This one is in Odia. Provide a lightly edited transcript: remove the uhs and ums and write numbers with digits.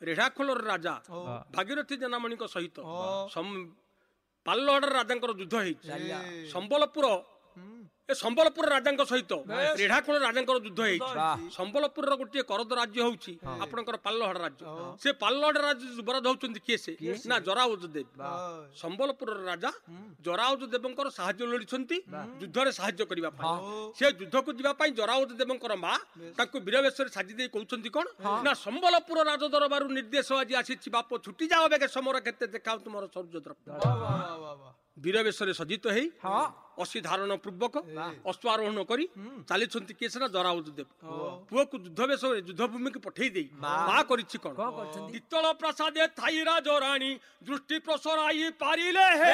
ରେଢାଖୋଲର ରାଜା ଭାଗୀରଥୀ ଜେନାମଣିଙ୍କ ସହିତ ପାଲଲହଡର ରାଜାଙ୍କର ଯୁଦ୍ଧ ହେଇଛି। ସମ୍ବଲପୁର ସମ୍ବଲପୁର ରାଜାଙ୍କ ସହିତ ରେଢାଖୋଲ ରାଜାଙ୍କର ଯୁଦ୍ଧ ହେଇଛି। ସମ୍ବଲପୁରର ଗୋଟିଏ କରଦ ରାଜ୍ୟ ହଉଛି ଆପଣଙ୍କର ପାଲଲହଡ ରାଜ୍ୟ। ସେ ପାଲଲହଡ ରାଜ୍ୟ ଯୁବରାଜ ହଉଛନ୍ତି କିଏ ସେ ନା ଜରାଉଜ ଦେବ। ସମ୍ବଲପୁରର ରାଜା ଜରାଉଜ ଦେବଙ୍କର ସାହାଯ୍ୟ ଲୋଡ଼ିଛନ୍ତି ଯୁଦ୍ଧରେ ସାହାଯ୍ୟ କରିବା ପାଇଁ। ସେ ଯୁଦ୍ଧକୁ ଯିବା ପାଇଁ ଜରାଉଜ ଦେବଙ୍କର ମା ତାଙ୍କୁ ବୀରବେଶରେ ସାଜି ଦେଇ କହୁଛନ୍ତି କଣ ନା ସମ୍ବଲପୁର ରାଜ ଦରବାରରୁ ନିର୍ଦ୍ଦେଶ ଆଜି ଆସିଛି ବାପ ଛୁଟି ଯାଅ ବେଗେ ସମର କେତେ ଦେଖାଉ ତୁମର ଶୌର୍ଯ୍ୟ ଦ୍ରବ୍ୟ। ବୀରବେଶରେ ସଜ୍ଜିତ ହେଇ ଅଶୀ ଧାରଣ ପୂର୍ବକ ଅଶ୍ୱାରୋହଣ କରି ଚାଲିଛନ୍ତି କିଏ ସେନା ଜରାଉଜ ଦେବ। ପୁଅକୁ ଯୁଦ୍ଧ ବେଶରେ ଯୁଦ୍ଧ ଭୂମିକୁ ପଠେଇ ଦେଇ ମା କରିଛି କଣ ଦ୍ୱିତଳ ପ୍ରାସାଦେ ଥାଇ ରାଜରାଣୀ ଦୃଷ୍ଟି ପ୍ରସରାଇ ପାରିଲେ